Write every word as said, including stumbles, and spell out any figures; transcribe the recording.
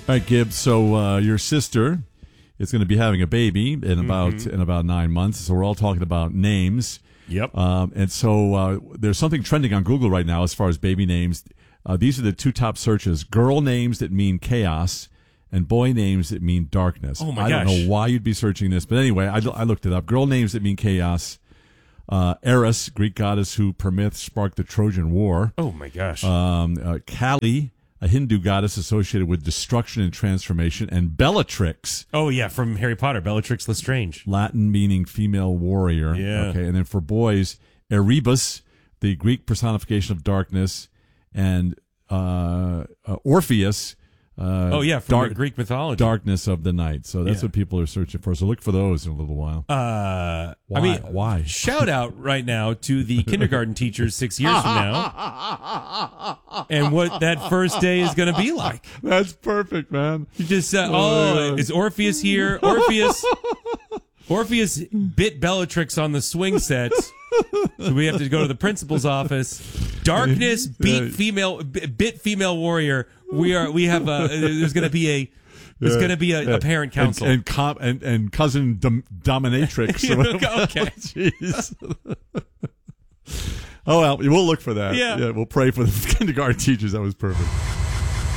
All right, Gibbs. So uh, your sister is going to be having a baby in about Mm-hmm. in about nine months. So we're all talking about names. Yep. Um, and so uh, there's something trending on Google right now as far as baby names. Uh, these are the two top searches: girl names that mean chaos, and boy names that mean darkness. Oh my I gosh. don't know why you'd be searching this, but anyway, I, I looked it up. Girl names that mean chaos. Uh, Eris, Greek goddess who per myth sparked the Trojan War. Oh my gosh. Um, uh, Kali, a Hindu goddess associated with destruction and transformation, and Bellatrix, oh yeah, from Harry Potter, Bellatrix Lestrange. Latin meaning female warrior. Yeah. Okay, and then for boys, Erebus, the Greek personification of darkness, and uh, uh, Orpheus. Uh, Oh yeah, from dark, the Greek mythology. darkness of the night. So that's Yeah. what people are searching for. So look for those in a little while. Uh, Why? I mean, Why? shout out right now to the kindergarten teachers six years from now, and what that first day is going to be like. That's perfect, man. You just uh, oh, is Orpheus here? Orpheus, Orpheus bit Bellatrix on the swing set, so we have to go to the principal's office. Darkness beat female, bit female warrior. We are. We have. A, there's going to be a. There's Yeah, going to be a, yeah. a parent council. and and, com- and, and cousin dom- dominatrix. Okay. Jeez. Oh well, we'll look for that. Yeah. yeah, we'll pray for the kindergarten teachers. That was perfect.